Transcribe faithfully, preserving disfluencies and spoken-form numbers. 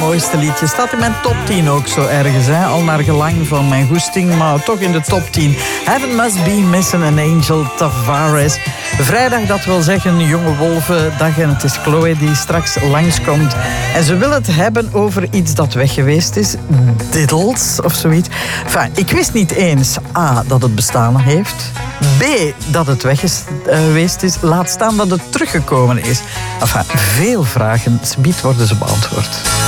mooiste liedje. Staat in mijn top tien ook zo ergens. Hè? Al naar gelang van mijn goesting, maar toch in de top tien. Heaven Must Be Missing an Angel, Tavares. Vrijdag, dat wil zeggen, Jonge Wolvendag. En het is Chloe die straks langskomt. En ze wil het hebben over iets dat weg geweest is. Diddles of zoiets. Enfin, ik wist niet eens A, dat het bestaan heeft. B, dat het weg is, uh, geweest is. Laat staan dat het teruggekomen is. Enfin, veel vragen. Subiet worden ze beantwoord.